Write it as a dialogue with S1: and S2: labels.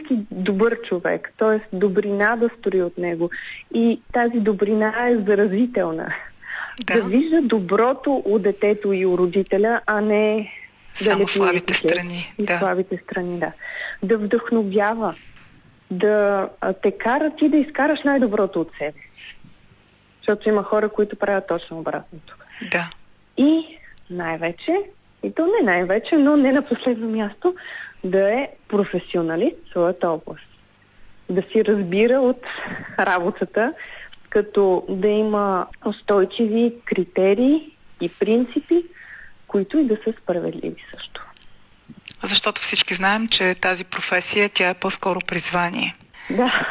S1: истински добър човек, т.е. добрина да строи от него. И тази добрина е заразителна. Да вижда доброто у детето и у родителя, а не
S2: само слабите страни.
S1: И слабите страни, да. Да вдъхновява, да те кара ти да изкараш най-доброто от себе си. Защото има хора, които правят точно обратното.
S2: Да.
S1: И най-вече, и то не най-вече, но не на последно място, да е професионалист в своята област. Да си разбира от работата, като да има устойчиви критерии и принципи, които и да са справедливи също.
S2: Защото всички знаем, че тази професия, тя е по-скоро призвание.
S1: Да.